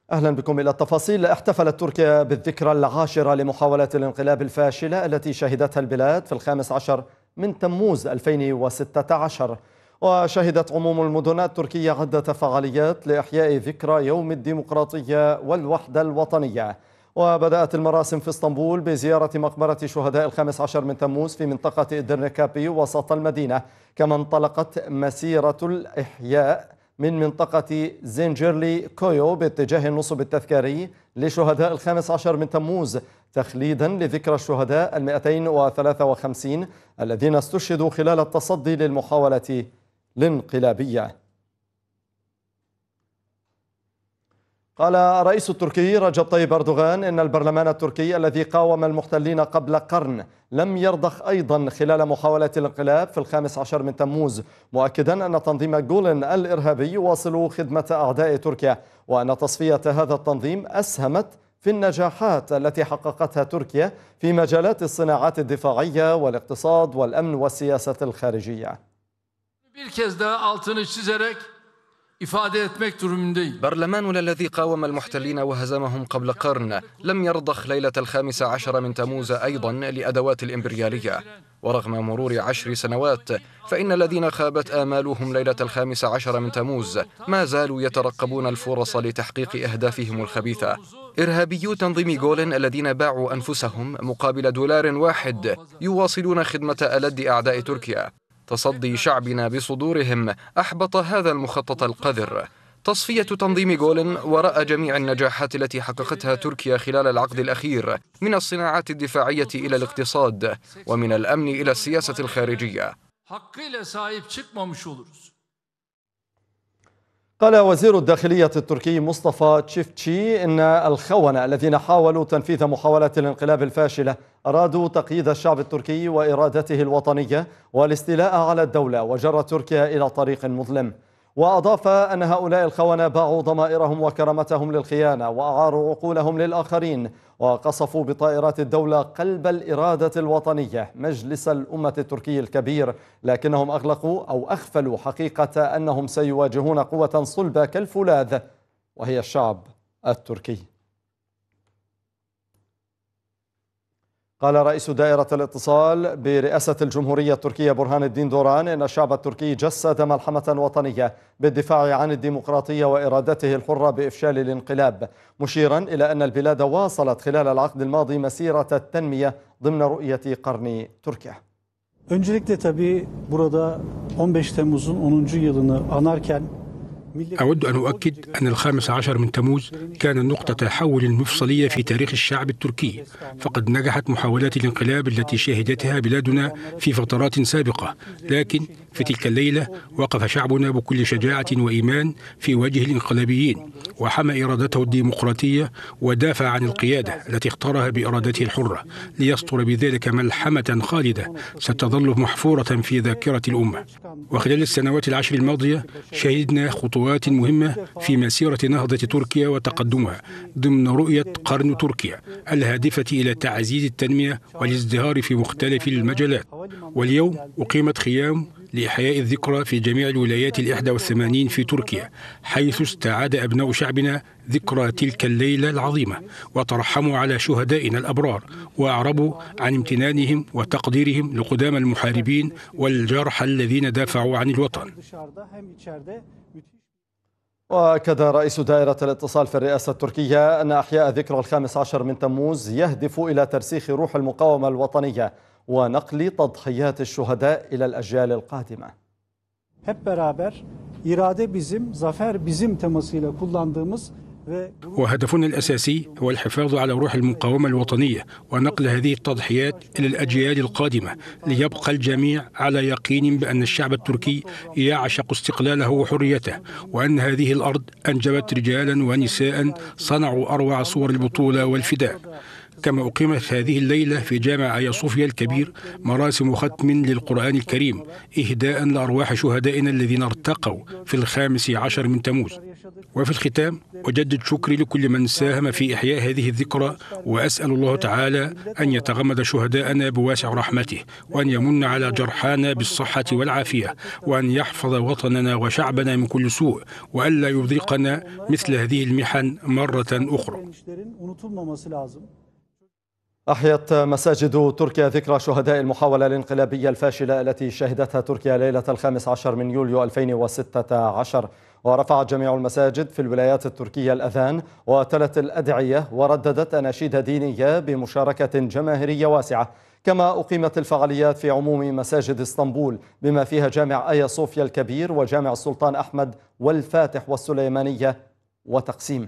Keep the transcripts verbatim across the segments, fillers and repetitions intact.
أهلا بكم إلى التفاصيل. احتفلت تركيا بالذكرى العاشرة لمحاولة الانقلاب الفاشلة التي شهدتها البلاد في الخامس عشر من تموز ألفين وستة عشر، وشهدت عموم المدن التركية عدة فعاليات لإحياء ذكرى يوم الديمقراطية والوحدة الوطنية. وبدأت المراسم في اسطنبول بزيارة مقبرة شهداء الخامس عشر من تموز في منطقة إدرنكابي وسط المدينة، كما انطلقت مسيرة الإحياء من منطقة زنجيرلي كويو باتجاه النصب التذكاري لشهداء الخامس عشر من تموز، تخليدا لذكرى الشهداء المئتين وثلاثة وخمسين الذين استشهدوا خلال التصدي للمحاولة الانقلابية. قال الرئيس التركي رجب طيب أردوغان إن البرلمان التركي الذي قاوم المحتلين قبل قرن لم يرضخ أيضا خلال محاولة الانقلاب في الخامس عشر من تموز، مؤكدا أن تنظيم جولن الإرهابي يواصل خدمة أعداء تركيا، وأن تصفية هذا التنظيم أسهمت في النجاحات التي حققتها تركيا في مجالات الصناعات الدفاعية والاقتصاد والأمن والسياسة الخارجية. برلماننا الذي قاوم المحتلين وهزمهم قبل قرن لم يرضخ ليلة الخامس عشر من تموز أيضا لأدوات الإمبريالية، ورغم مرور عشر سنوات فإن الذين خابت آمالهم ليلة الخامس عشر من تموز ما زالوا يترقبون الفرص لتحقيق أهدافهم الخبيثة. إرهابيو تنظيم جولن الذين باعوا أنفسهم مقابل دولار واحد يواصلون خدمة ألد أعداء تركيا. تصدي شعبنا بصدورهم أحبط هذا المخطط القذر. تصفية تنظيم جولن وراء جميع النجاحات التي حققتها تركيا خلال العقد الأخير، من الصناعات الدفاعية إلى الاقتصاد ومن الأمن إلى السياسة الخارجية. قال وزير الداخلية التركي مصطفى تشيفتشي إن الخونة الذين حاولوا تنفيذ محاولة الانقلاب الفاشلة أرادوا تقييد الشعب التركي وإرادته الوطنية والاستيلاء على الدولة وجر تركيا إلى طريق مظلم. وأضاف أن هؤلاء الخونة باعوا ضمائرهم وكرامتهم للخيانة وأعاروا عقولهم للآخرين وقصفوا بطائرات الدولة قلب الإرادة الوطنية مجلس الأمة التركي الكبير، لكنهم أغلقوا أو أغفلوا حقيقة أنهم سيواجهون قوة صلبة كالفولاذ وهي الشعب التركي. قال رئيس دائرة الاتصال برئاسة الجمهورية التركية برهان الدين دوران إن الشعب التركي جسد ملحمة وطنية بالدفاع عن الديمقراطية وإرادته الحرة بإفشال الانقلاب، مشيرا إلى أن البلاد واصلت خلال العقد الماضي مسيرة التنمية ضمن رؤية قرن تركيا. Öncelikle tabii burada on beş Temmuz'un onuncu yılını anarken أود أن أؤكد أن الخامس عشر من تموز كان نقطة تحول مفصلية في تاريخ الشعب التركي، فقد نجحت محاولات الانقلاب التي شهدتها بلادنا في فترات سابقة، لكن في تلك الليلة وقف شعبنا بكل شجاعة وإيمان في وجه الانقلابيين وحمى إرادته الديمقراطية ودافع عن القيادة التي اختارها بإرادته الحرة، ليسطر بذلك ملحمة خالدة ستظل محفورة في ذاكرة الأمة. وخلال السنوات العشر الماضية شهدنا خطوات مهمة في مسيرة نهضة تركيا وتقدمها ضمن رؤية قرن تركيا الهادفة إلى تعزيز التنمية والازدهار في مختلف المجالات. واليوم أقيمت خيام لإحياء الذكرى في جميع الولايات الإحدى والثمانين في تركيا، حيث استعاد أبناء شعبنا ذكرى تلك الليلة العظيمة وترحموا على شهدائنا الأبرار وأعربوا عن امتنانهم وتقديرهم لقدام المحاربين والجرحى الذين دافعوا عن الوطن. وأكد رئيس دائرة الاتصال في الرئاسة التركية أن أحياء ذكرى الخامس عشر من تموز يهدف إلى ترسيخ روح المقاومة الوطنية ونقل تضحيات الشهداء إلى الأجيال القادمة. Hep beraber irade bizim, zafer bizim temasıyla kullandığımız وهدفنا الأساسي هو الحفاظ على روح المقاومة الوطنية ونقل هذه التضحيات إلى الأجيال القادمة، ليبقى الجميع على يقين بأن الشعب التركي يعشق استقلاله وحريته، وأن هذه الأرض أنجبت رجالا ونساء صنعوا أروع صور البطولة والفداء. كما أقيمت هذه الليلة في جامع آيا صوفيا الكبير مراسم ختم للقرآن الكريم إهداء لأرواح شهدائنا الذين ارتقوا في الخامس عشر من تموز. وفي الختام أجدد شكري لكل من ساهم في إحياء هذه الذكرى، وأسأل الله تعالى أن يتغمد شهداءنا بواسع رحمته، وأن يمن على جرحانا بالصحة والعافية، وأن يحفظ وطننا وشعبنا من كل سوء، وألا يذيقنا مثل هذه المحن مرة أخرى. أحيت مساجد تركيا ذكرى شهداء المحاولة الانقلابية الفاشلة التي شهدتها تركيا ليلة الخامس عشر من يوليو ألفين وستة عشر، ورفعت جميع المساجد في الولايات التركية الأذان وتلت الأدعية ورددت أناشيد دينية بمشاركة جماهيرية واسعة. كما أقيمت الفعاليات في عموم مساجد اسطنبول بما فيها جامع آيا صوفيا الكبير وجامع السلطان أحمد والفاتح والسليمانية وتقسيم.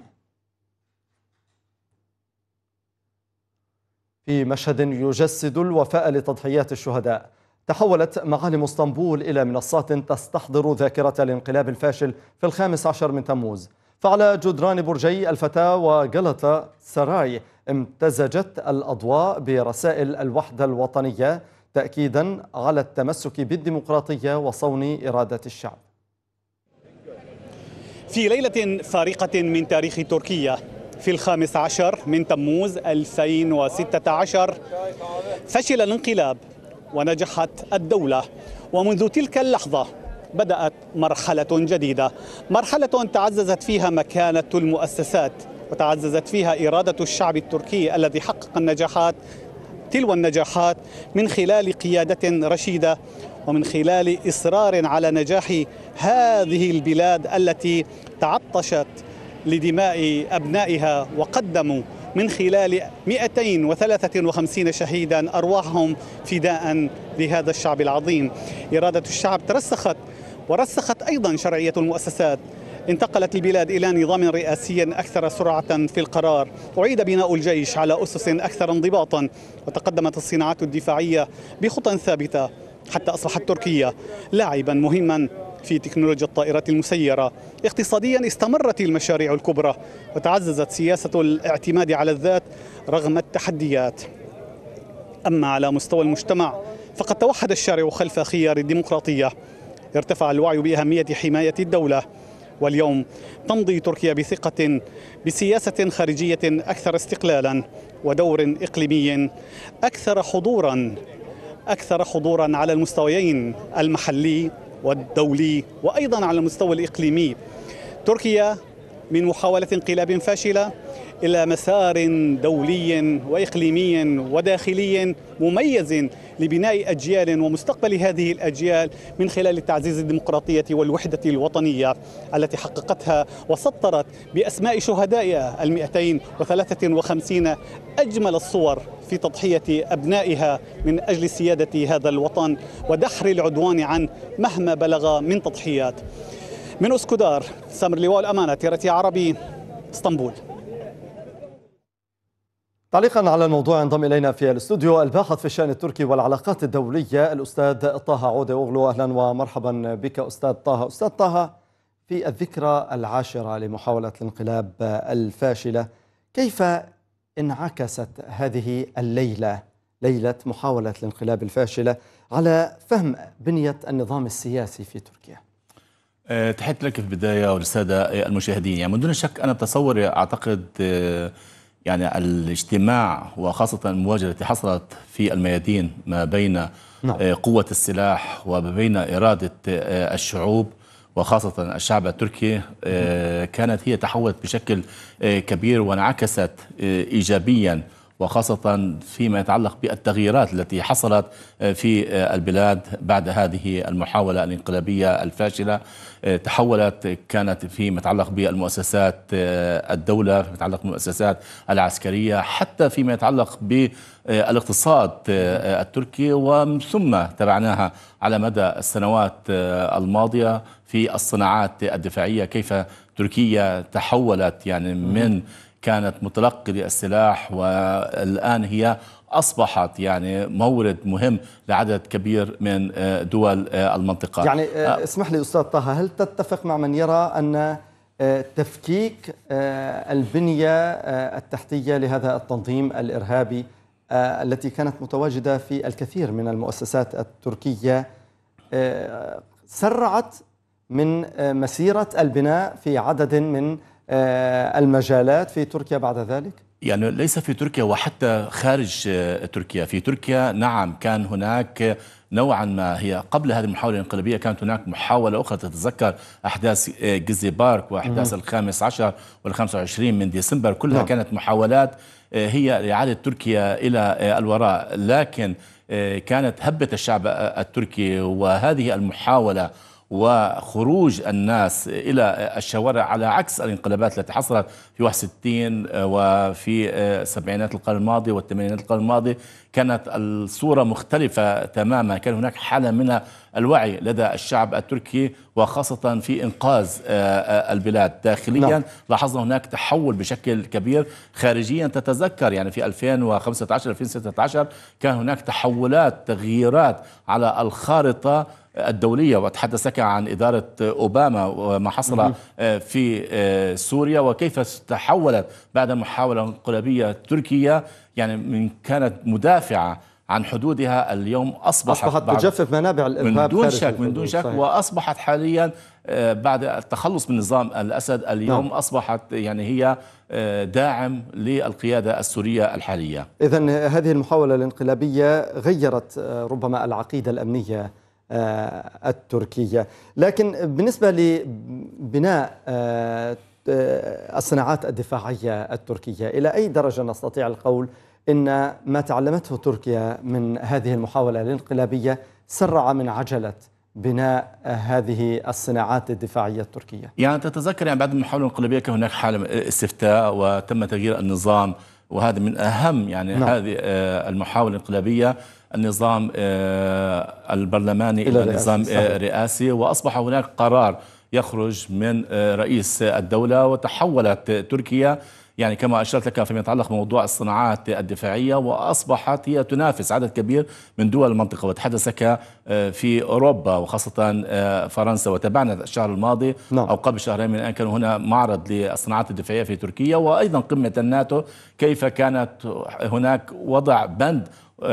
في مشهد يجسد الوفاء لتضحيات الشهداء، تحولت معالم اسطنبول إلى منصات تستحضر ذاكرة الانقلاب الفاشل في الخامس عشر من تموز. فعلى جدران برجي الفتاة وغلطة سراي امتزجت الأضواء برسائل الوحدة الوطنية تأكيدا على التمسك بالديمقراطية وصون إرادة الشعب. في ليلة فارقة من تاريخ تركيا في الخامس عشر من تموز ألفين وستة عشر فشل الانقلاب ونجحت الدولة، ومنذ تلك اللحظة بدأت مرحلة جديدة، مرحلة تعززت فيها مكانة المؤسسات وتعززت فيها إرادة الشعب التركي الذي حقق النجاحات تلو النجاحات من خلال قيادة رشيدة ومن خلال إصرار على نجاح هذه البلاد التي تعطشت لدماء أبنائها وقدموا من خلال مئتين وثلاثة وخمسين شهيدا أرواحهم فداء لهذا الشعب العظيم. إرادة الشعب ترسخت ورسخت أيضا شرعية المؤسسات. انتقلت البلاد إلى نظام رئاسي أكثر سرعة في القرار، أعيد بناء الجيش على أسس أكثر انضباطا، وتقدمت الصناعات الدفاعية بخطى ثابتة حتى أصبحت تركيا لاعبا مهما في تكنولوجيا الطائرات المسيرة. اقتصاديا استمرت المشاريع الكبرى وتعززت سياسة الاعتماد على الذات رغم التحديات. أما على مستوى المجتمع فقد توحد الشارع خلف خيار الديمقراطية، ارتفع الوعي بأهمية حماية الدولة، واليوم تمضي تركيا بثقة بسياسة خارجية أكثر استقلالا ودور إقليمي أكثر حضورا أكثر حضورا على المستويين المحلي والدولي وأيضا على المستوى الإقليمي. تركيا من محاولة انقلاب فاشلة إلى مسار دولي وإقليمي وداخلي مميز لبناء أجيال ومستقبل هذه الأجيال من خلال تعزيز الديمقراطية والوحدة الوطنية التي حققتها وسطرت بأسماء شهدائها المئتين وثلاثة وخمسين أجمل الصور في تضحية أبنائها من أجل سيادة هذا الوطن ودحر العدوان عنه مهما بلغ من تضحيات. من أسكودار، سامر لواء الأمانة، تيرتي عربي، اسطنبول. تعليقا على الموضوع انضم إلينا في الاستوديو الباحث في الشأن التركي والعلاقات الدولية الأستاذ طه عودة أوغلو. أهلا ومرحبا بك أستاذ طه. أستاذ طه، في الذكرى العاشرة لمحاولة الانقلاب الفاشلة، كيف انعكست هذه الليلة، ليلة محاولة الانقلاب الفاشلة، على فهم بنية النظام السياسي في تركيا؟ أه تحياتي لك في البداية وللسادة المشاهدين. يعني من دون شك أنا بتصور أعتقد أه يعني الاجتماع وخاصة المواجهة التي حصلت في الميادين ما بين نعم. أه قوة السلاح وما بين إرادة أه الشعوب وخاصة الشعب التركي أه كانت هي تحولت بشكل أه كبير وانعكست أه إيجابيا، وخاصة فيما يتعلق بالتغييرات التي حصلت في البلاد بعد هذه المحاولة الانقلابية الفاشلة. تحولت كانت فيما يتعلق بالمؤسسات الدولة، فيما يتعلق بالمؤسسات العسكرية، حتى فيما يتعلق بالاقتصاد التركي، وثم تبعناها على مدى السنوات الماضية في الصناعات الدفاعية، كيف تركيا تحولت يعني من كانت متلقي للسلاح والآن هي أصبحت يعني مورد مهم لعدد كبير من دول المنطقة. يعني اسمح لي أستاذ طه، هل تتفق مع من يرى أن تفكيك البنية التحتية لهذا التنظيم الإرهابي التي كانت متواجدة في الكثير من المؤسسات التركية سرعت من مسيرة البناء في عدد من المجالات في تركيا بعد ذلك؟ يعني ليس في تركيا وحتى خارج تركيا. في تركيا نعم كان هناك نوعا ما، هي قبل هذه المحاولة الانقلابية كانت هناك محاولة أخرى، تتذكر أحداث جيزي بارك وأحداث الخامس عشر والخامس والعشرين من ديسمبر، كلها نعم. كانت محاولات هي لإعادة تركيا إلى الوراء، لكن كانت هبة الشعب التركي وهذه المحاولة وخروج الناس إلى الشوارع على عكس الانقلابات التي حصلت في واحد وستين وفي سبعينات القرن الماضي والثمانينات القرن الماضي، كانت الصورة مختلفة تماما. كان هناك حالة من الوعي لدى الشعب التركي وخاصة في إنقاذ البلاد. داخليا نعم. لاحظنا هناك تحول بشكل كبير. خارجيا تتذكر يعني في ألفين وخمسة عشر ألفين وستة عشر كان هناك تحولات تغييرات على الخارطة الدولية، وأتحدثك عن إدارة أوباما وما حصل في سوريا وكيف تحولت بعد محاولة انقلابية تركية يعني من كانت مدافعة عن حدودها اليوم أصبحت, أصبحت تجفف منابع الإرهاب من دون شك من دون شك صحيح. وأصبحت حاليا بعد التخلص من نظام الأسد اليوم نعم. أصبحت يعني هي داعم للقيادة السورية الحالية. إذن هذه المحاولة الانقلابية غيرت ربما العقيدة الأمنية التركية، لكن بالنسبة لبناء الصناعات الدفاعية التركية إلى أي درجة نستطيع القول إن ما تعلمته تركيا من هذه المحاولة الانقلابية سرع من عجلة بناء هذه الصناعات الدفاعية التركية؟ يعني تتذكر يعني بعد المحاولة الانقلابية كان هناك حالة استفتاء وتم تغيير النظام، وهذا من أهم يعني نعم. هذه المحاولة الانقلابية النظام البرلماني إلى نظام رئاسي، وأصبح هناك قرار يخرج من رئيس الدولة، وتحولت تركيا يعني كما أشرت لك فيما يتعلق بموضوع الصناعات الدفاعية، وأصبحت هي تنافس عدد كبير من دول المنطقة. وتحدثك في أوروبا وخاصة فرنسا، وتابعنا الشهر الماضي نعم. أو قبل شهرين من الآن كان هنا معرض للصناعات الدفاعية في تركيا، وأيضا قمة الناتو كيف كانت هناك وضع بند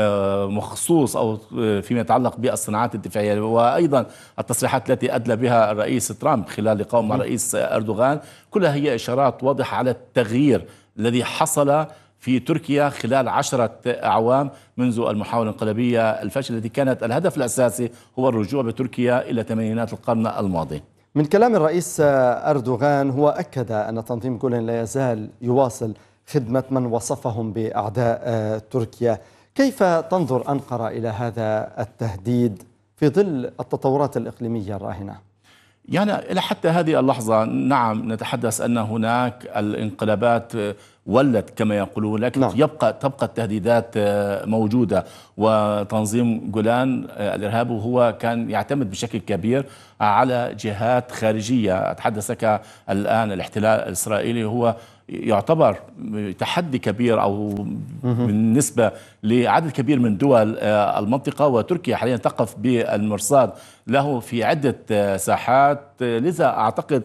مخصوص أو فيما يتعلق بالصناعات الدفاعية، وأيضا التصريحات التي أدلى بها الرئيس ترامب خلال لقائه مع الرئيس أردوغان، كلها هي إشارات واضحة على التغيير الذي حصل في تركيا خلال عشرة أعوام منذ المحاولة الانقلابية الفاشلة التي كانت الهدف الأساسي هو الرجوع بتركيا إلى ثمانينات القرن الماضي. من كلام الرئيس أردوغان هو أكد أن تنظيم جولان لا يزال يواصل خدمة من وصفهم بأعداء تركيا. كيف تنظر أنقرة إلى هذا التهديد في ظل التطورات الإقليمية الراهنة؟ يعني إلى حتى هذه اللحظة نعم نتحدث أن هناك الانقلابات ولت كما يقولون، لكن نعم. يبقى تبقى التهديدات موجودة، وتنظيم جولان الإرهابي هو كان يعتمد بشكل كبير على جهات خارجية. أتحدثك الآن الاحتلال الإسرائيلي هو يعتبر تحدي كبير أو بالنسبة لعدد كبير من دول المنطقة، وتركيا حاليا تقف بالمرصاد له في عدة ساحات. لذا أعتقد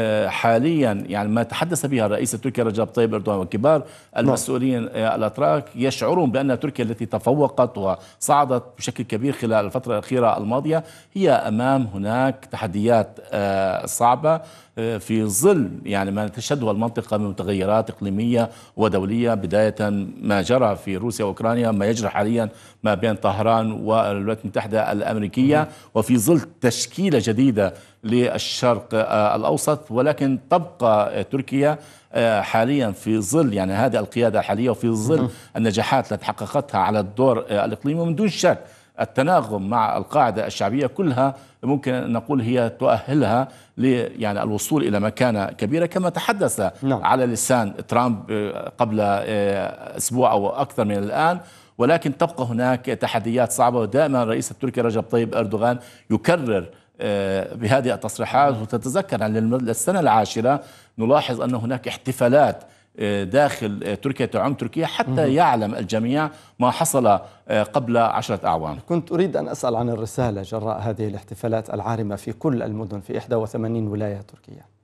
حاليا يعني ما تحدث بها الرئيس التركي رجب طيب أردوغان وكبار المسؤولين الأتراك يشعرون بأن تركيا التي تفوقت وصعدت بشكل كبير خلال الفترة الأخيرة الماضية هي أمام هناك تحديات صعبة في ظل يعني ما تشهده المنطقة من متغيرات إقليمية ودولية، بداية ما جرى في روسيا وأوكرانيا، ما يجري حاليا ما بين طهران والولايات المتحدة الأمريكية، وفي ظل تشكيلة جديدة للشرق الأوسط. ولكن تبقى تركيا حاليا في ظل يعني هذه القيادة الحالية وفي ظل النجاحات التي حققتها على الدور الإقليمي، ومن دون شك التناغم مع القاعدة الشعبية كلها ممكن نقول هي تؤهلها ل يعني الوصول إلى مكانة كبيرة كما تحدث نعم. على لسان ترامب قبل أسبوع أو أكثر من الآن. ولكن تبقى هناك تحديات صعبة، ودائما الرئيس التركي رجب طيب أردوغان يكرر بهذه التصريحات. وتتذكر يعني للسنة العاشرة نلاحظ أن هناك احتفالات داخل تركيا تعم تركيا حتى يعلم الجميع ما حصل قبل عشرة أعوام. كنت أريد أن أسأل عن الرسالة جراء هذه الاحتفالات العارمة في كل المدن في إحدى وثمانين ولاية تركية.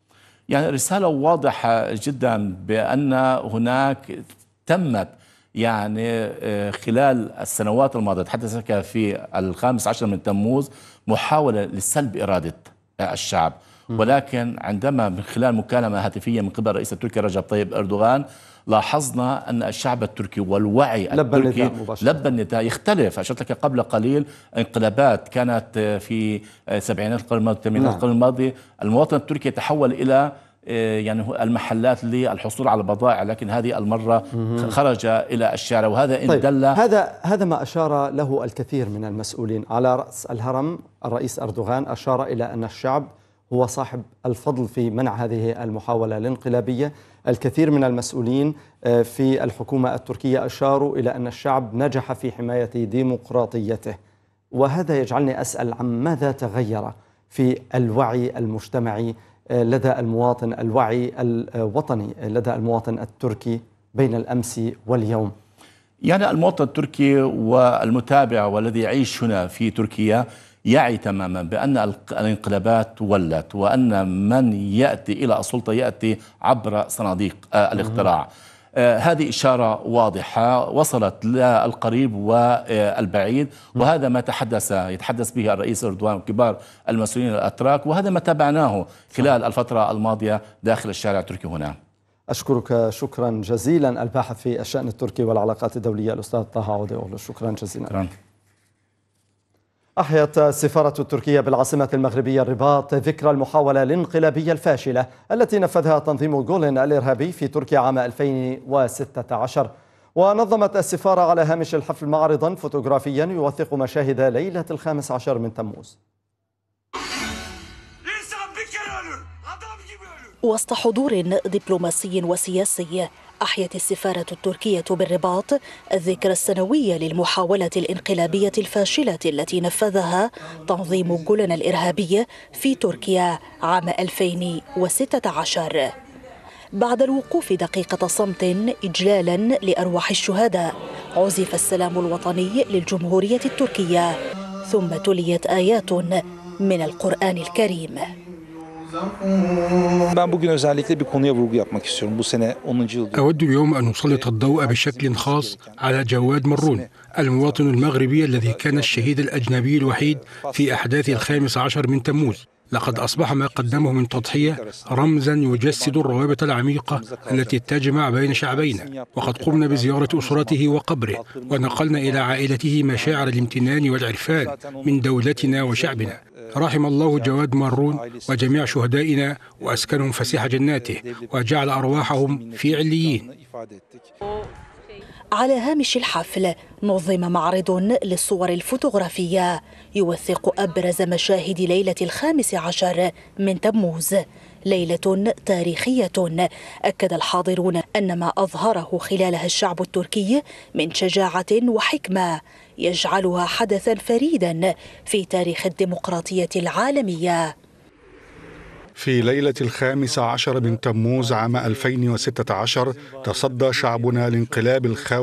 يعني رسالة واضحة جدا بأن هناك تمت يعني خلال السنوات الماضية تحدث في الخامس عشر من تموز محاولة لسلب إرادة الشعب، ولكن عندما من خلال مكالمة هاتفية من قبل الرئيس التركي رجب طيب أردوغان لاحظنا أن الشعب التركي والوعي لبى التركي النداء لبى النداء يختلف. أشرت لك قبل قليل انقلابات كانت في سبعينات القرن الماضي ثمانينات القرن الماضي، المواطن التركي تحول إلى يعني المحلات للحصول على البضائع، لكن هذه المرة خرج إلى الشارع، وهذا إن طيب دل هذا هذا ما أشار له الكثير من المسؤولين. على رأس الهرم الرئيس أردوغان أشار إلى أن الشعب هو صاحب الفضل في منع هذه المحاولة الانقلابية. الكثير من المسؤولين في الحكومة التركية أشاروا إلى أن الشعب نجح في حماية ديمقراطيته، وهذا يجعلني أسأل عن ماذا تغير في الوعي المجتمعي لدى المواطن، الوعي الوطني لدى المواطن التركي بين الأمس واليوم. يعني المواطن التركي والمتابع والذي يعيش هنا في تركيا يعي تماما بأن الانقلابات ولت، وأن من يأتي إلى السلطة يأتي عبر صناديق الاقتراع. هذه إشارة واضحة وصلت للقريب والبعيد، وهذا ما تحدث يتحدث به الرئيس أردوغان وكبار المسؤولين الأتراك، وهذا ما تابعناه خلال الفترة الماضية داخل الشارع التركي هنا. أشكرك شكرا جزيلا الباحث في الشأن التركي والعلاقات الدولية الأستاذ طه عودي أوغلو، شكرا جزيلا. شكرا. أحيت السفارة التركية بالعاصمة المغربية الرباط ذكرى المحاولة الانقلابية الفاشلة التي نفذها تنظيم جولن الإرهابي في تركيا عام ألفين وستة عشر. ونظمت السفارة على هامش الحفل معرضا فوتوغرافيا يوثق مشاهد ليلة الخامس عشر من تموز. وسط حضور دبلوماسي وسياسي، أحيت السفارة التركية بالرباط الذكرى السنوية للمحاولة الانقلابية الفاشلة التي نفذها تنظيم جولن الإرهابي في تركيا عام ألفين وستة عشر. بعد الوقوف دقيقة صمت إجلالا لأرواح الشهداء، عزف السلام الوطني للجمهورية التركية، ثم تليت آيات من القرآن الكريم. أود اليوم أن أسلط الضوء بشكل خاص على جواد مرون، المواطن المغربي الذي كان الشهيد الأجنبي الوحيد في أحداث الخامس عشر من تموز. لقد أصبح ما قدمه من تضحية رمزا يجسد الروابط العميقة التي تجمع بين شعبينا، وقد قمنا بزيارة أسرته وقبره، ونقلنا إلى عائلته مشاعر الامتنان والعرفان من دولتنا وشعبنا. رحم الله جواد مارون وجميع شهدائنا وأسكنهم فسيح جناته وجعل أرواحهم في عليين. على هامش الحفل نظم معرض للصور الفوتوغرافية يوثق أبرز مشاهد ليلة الخامس عشر من تموز، ليلة تاريخية أكد الحاضرون أن ما أظهره خلالها الشعب التركي من شجاعة وحكمة يجعلها حدثا فريدا في تاريخ الديمقراطية العالمية. في ليلة الخامس عشر من تموز عام ألفين وستة عشر تصدى شعبنا لانقلاب الخاوي